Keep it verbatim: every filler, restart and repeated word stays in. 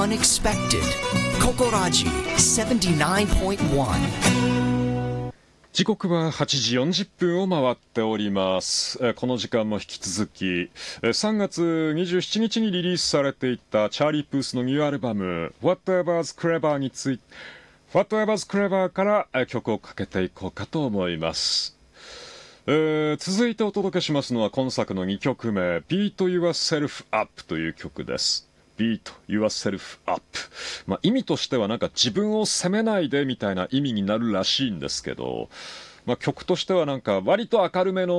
unexpected. Kokoraji seventy nine point one. 時刻ははちじよんじゅっぷんを回っております。この時間も引き続きさんがつにじゅうしちにちにリリースされていたチャーリー・プースのニューアルバム Whatever's Clever について Whatever's Clever から曲をかけていこうかと思います。えー、続いてお届けしますのは今作のにきょくめ Beat Yourself Up という曲です。 Beat Yourself Up、まあ、意味としてはなんか自分を責めないでみたいな意味になるらしいんですけど、まあ、曲としてはなんか割と明るめの